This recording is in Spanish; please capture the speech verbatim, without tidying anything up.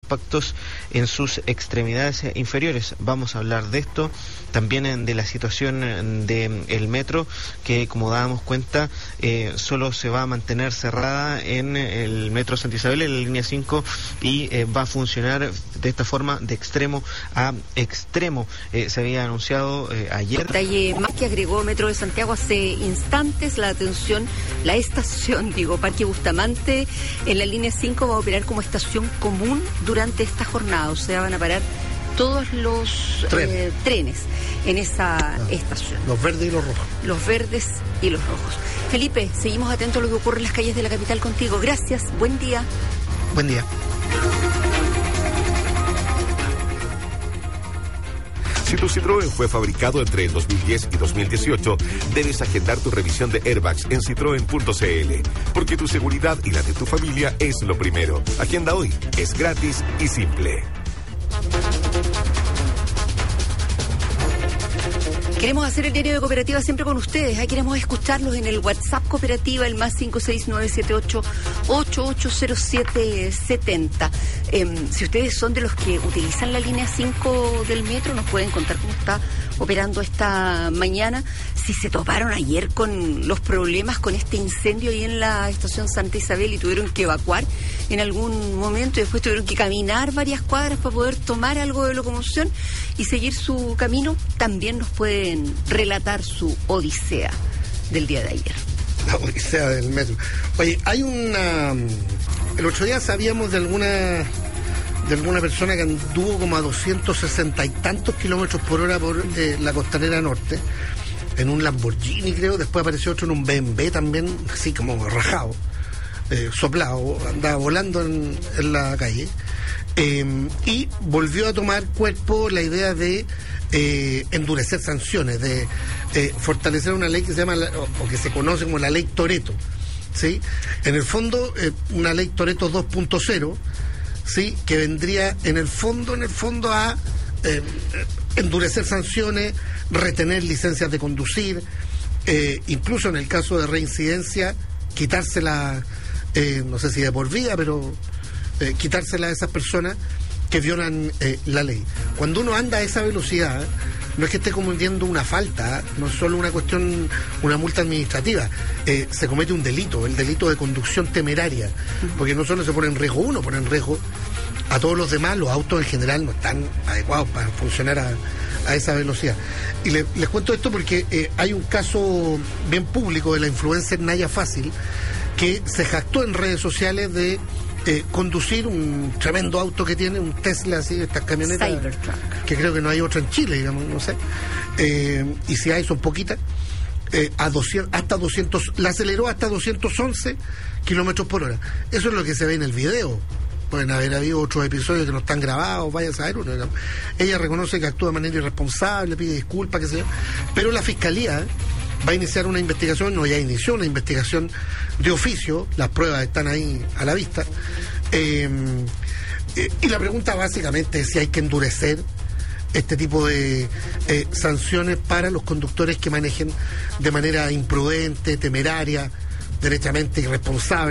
impactos en sus extremidades inferiores. Vamos a hablar de esto, también de la situación del metro, que como dábamos cuenta, eh, solo se va a mantener cerrada en el metro Santa Isabel, en la línea cinco, y eh, va a funcionar de esta forma de extremo a extremo. Eh, se había anunciado eh, ayer. Detalle más que agregó Metro de Santiago hace instantes: la atención, la estación, digo, Parque Bustamante, en la línea cinco va a operar como estación común durante esta jornada, o sea, van a parar todos los Tren. eh, trenes en esa ah, estación. Los verdes y los rojos. Los verdes y los rojos. Felipe, seguimos atentos a lo que ocurre en las calles de la capital contigo. Gracias, buen día. Buen día. Si tu Citroën fue fabricado entre el dos mil diez y dos mil dieciocho, debes agendar tu revisión de airbags en citroen punto c l, porque tu seguridad y la de tu familia es lo primero. Agenda hoy, es gratis y simple. Queremos hacer el diario de Cooperativa siempre con ustedes. Ahí queremos escucharlos en el WhatsApp Cooperativa, el más cinco seis nueve siete ocho ocho ocho cero siete siete cero. Eh, si ustedes son de los que utilizan la línea cinco del metro, nos pueden contar cómo está operando esta mañana. Si se toparon ayer con los problemas con este incendio ahí en la estación Santa Isabel y tuvieron que evacuar en algún momento y después tuvieron que caminar varias cuadras para poder tomar algo de locomoción y seguir su camino, también nos pueden relatar su odisea del día de ayer. La odisea del metro. Oye, hay una... El otro día sabíamos de alguna de alguna persona que anduvo como a doscientos sesenta y tantos kilómetros por hora por eh, la Costanera Norte, en un Lamborghini, creo. Después apareció otro en un B M W también, así como rajado, eh, soplado, andaba volando en, en la calle. Eh, y volvió a tomar cuerpo la idea de eh, endurecer sanciones, de eh, fortalecer una ley que se llama, la, o, o que se conoce como la ley Toretto, ¿sí? En el fondo, eh, una ley Toretto dos punto cero, ¿sí? Que vendría en el fondo, en el fondo a eh, endurecer sanciones, retener licencias de conducir, eh, incluso en el caso de reincidencia, quitársela, eh, no sé si de por vida, pero eh, quitársela a esas personas que violan eh, la ley. Cuando uno anda a esa velocidad, no es que esté cometiendo una falta, no es solo una cuestión, una multa administrativa, eh, se comete un delito, el delito de conducción temeraria, porque no solo se pone en riesgo uno, pone en riesgo a todos los demás. Los autos en general no están adecuados para funcionar a, a esa velocidad. Y le, les cuento esto porque eh, hay un caso bien público de la influencer Naya Fácil, que se jactó en redes sociales de Eh, conducir un tremendo auto que tiene, un Tesla, así, estas camionetas Cybertruck, que creo que no hay otra en Chile, digamos, no sé, eh, y si hay son poquitas, eh, a doscientos, hasta doscientos, la aceleró hasta doscientos once kilómetros por hora. Eso es lo que se ve en el video. Pueden haber habido otros episodios que no están grabados, vaya a saber uno, digamos. Ella reconoce que actúa de manera irresponsable, pide disculpas, qué sé yo, pero la fiscalía va a iniciar una investigación, o ya inició una investigación de oficio, las pruebas están ahí a la vista, eh, eh, y la pregunta básicamente es si hay que endurecer este tipo de eh, sanciones para los conductores que manejen de manera imprudente, temeraria, derechamente irresponsable.